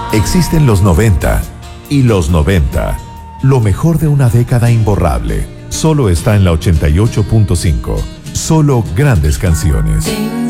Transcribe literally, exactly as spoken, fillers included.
Existen los noventa y los noventa. Lo mejor de una década imborrable. Solo está en la ochenta y ocho punto cinco. Solo grandes canciones.